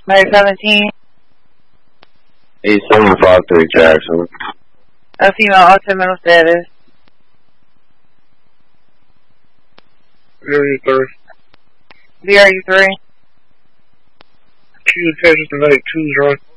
May 17. 8753 Jackson. A female, ultimate mental status. VRU3. VRU3. Q Texas tonight, 2's right.